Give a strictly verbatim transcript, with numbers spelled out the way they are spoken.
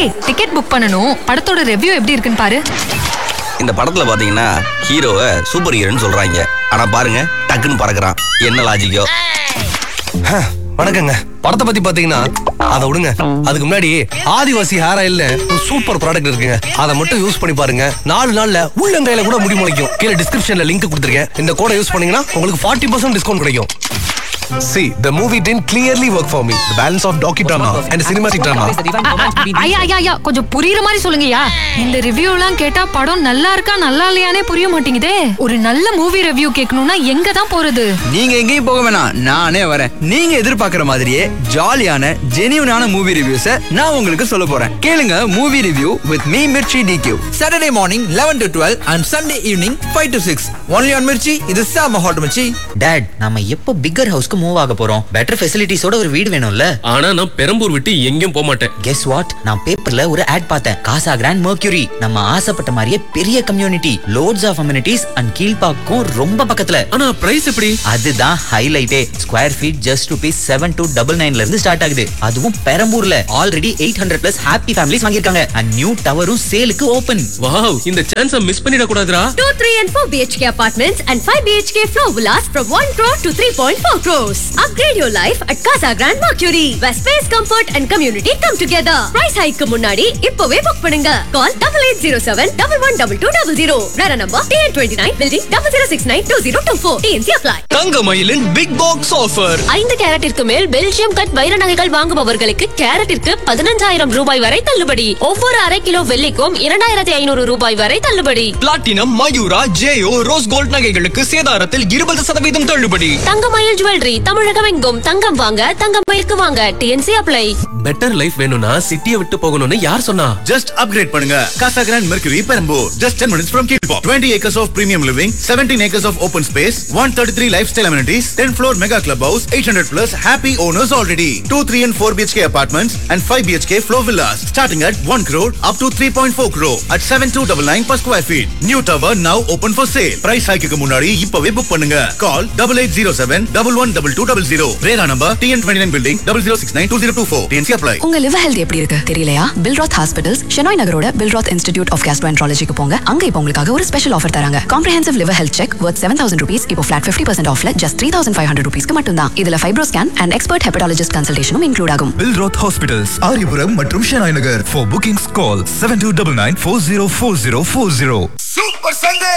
டேய், ticket book பண்ணனும். படத்தோட ரிவ்யூ எப்படி இருக்குன்னு பாரு. இந்த படத்துல பாத்தீங்கன்னா ஹீரோவை சூப்பர் ஹீரோன்னு சொல்றாங்க. ஆனா பாருங்க டக்குன்னு பறக்குறான். என்ன லாஜிக்கோ? வணக்கங்க. படத்தை பத்தி பாத்தீங்கன்னா அதை விடுங்க. அதுக்கு முன்னாடி ஆதிவாசி ஹேர் ஆயில்னு ஒரு சூப்பர் ப்ராடக்ட் இருக்குங்க. அதை மட்டும் யூஸ் பண்ணி பாருங்க. நாலு நாள்ல உள்ளங்கையில கூட முடி முளைக்கும். கீழே டிஸ்கிரிப்ஷன்ல லிங்க் கொடுத்துருக்கேன். இந்த கோடை யூஸ் பண்ணீங்கன்னா உங்களுக்கு ஃபார்ட்டி பர்சன்ட் டிஸ்கவுண்ட் கிடைக்கும். See, the movie didn't clearly work for me. The balance of docudrama and cinematic drama. ஐயா ஐயா ஐயா கொஞ்சம் புரியுற மாதிரி சொல்லுங்கயா. இந்த ரிவ்யூ எல்லாம் கேட்டா படம் நல்லா இருக்கா நல்லா இல்லையானே புரிய மாட்டேங்குதே. ஒரு நல்ல மூவி ரிவ்யூ கேட்கணும்னா எங்க தான் போறது? நீங்க எங்கேயும் போக வேணாம், நானே வரேன். நீங்க எதிர்பார்க்கிற மாதிரியே ஜாலியான ஜெனியூனான மூவி ரிவ்யூஸை நான் உங்களுக்கு சொல்ல போறேன். கேளுங்க movie review with me Mirchi டிக்யூ. Saturday morning eleven to twelve and Sunday evening five to six. Only on Mirchi. இது சாம ஹாட் மிர்ச்சி. டாட், நாம எப்போ பிக்கர் ஹவுஸ்க்கு மூவ் ஆக போறோம்? பெட்டர் ஃபெசிலிட்டிஸோட ஒரு வீடு வேணும்ல. ஆனா நான் பெரம்பூர் விட்டு எங்கேயும் போக மாட்டேன். Guess what? நான் பேப்பர்ல ஒரு ஆட் பார்த்தேன். காசா கிராண்ட் மர்க்யூரி. நம்ம ஆசைப்பட்ட மாதிரியே பெரிய community, loads of amenities and கீழ்பாக்கும் ரொம்ப பக்கத்துல. ஆனா பிரைஸ் எப்படி? அதுதான் ஹைலைட்டே. Square feet just rupees seven two double நைன்ல இருந்து ஸ்டார்ட் ஆகுது. அதுவும் பெரம்பூர்ல already eight hundred plus happy families வாங்கிருக்காங்க. And new டவரும் சேலுக்கு ஓபன். வாவ், இந்த சான்ஸை மிஸ் பண்ணிட கூடாதுடா. two, three and four B H K apartments and five B H K floor villas from one crore to three point four crores. Upgrade your life at Casa Grand Mercury, where space, comfort and community come together. Price hike க்கு முன்னாடி இப்பவே book பண்ணுங்க. Call eight eight zero seven one one two two zero zero. Rara number T N twenty-nine building zero zero six nine two zero two four. T N C apply. தங்கமயிலின் big box offer. ஐந்து கேரட்டிற்கு மேல் Belgium cut வைர நகைகள் வாங்குபவர்களுக்கு கேரட்டிற்கு பதினஞ்சாயிரம் ரூபாய் வரை தள்ளுபடி. ஒவ்வொரு அரை கிலோ வெள்ளிக்கும் இரண்டாயிரத்தி ஐநூறு ரூபாய் வரை தள்ளுபடி. பிளாட்டினம், மயூரா, ஜேயோ, ரோஸ் கோல்ட் நகைகளுக்கு சேதாரத்தில் இருபது சதவீதம் தள்ளுபடி. தங்கமயில் ஜுவல்லரி தமிழகம் எங்கும் தங்கம் வாங்க தங்கமயிலுக்கு வாங்க. T N C apply. Better life வேணும்னா சிட்டியை விட்டு போகணும்னு யார் சொன்னா? Just upgrade பண்ணுங்க. Casa Grand Mercury Perambur, just ten minutes from Kilpop. twenty acres of premium living, seventeen acres of open space, one thirty-three lifestyle amenities, ten floor mega clubhouse, eight hundred plus happy owners already. two, three and four B H K apartments and five B H K floor villas starting at one crore up to three point four crore at seven two nine nine per square feet. New tower now open for sale. Price hike க்கு முன்னாடி இப்பவே book பண்ணுங்க. Call eight eight zero seven one one two two zero zero. Rera number T N twenty-nine building zero zero six nine two zero two four. T N C apply. உங்க liver health எப்படி இருக்கு தெரியலையா? Billroth hospitals Shenoy நகரோட Billroth institute of கேஸ்ட்ரோஎன்ட்ராலஜிக்கு போங்க. அங்க இப்போ உங்களுக்காக ஒரு special offer தராங்க. காம்ப்ரஹென்சிவ் லிவர் ஹெல்த் செக் வர்த் seven thousand rupees இப்போ ஃபிளாட் fifty percent ஆஃப்ல just three thousand five hundred rupeesக்கு மட்டும் தான். இதுல fibro scan and expert hepatologist கன்சல்டேஷனும் include ஆகும். பில்ராத் ஹாஸ்பிடல்ஸ் ஆரியபுரம் மற்றும் Shenoy Nagar. For bookings call seven two nine nine four zero four zero four zero. Super Sunday.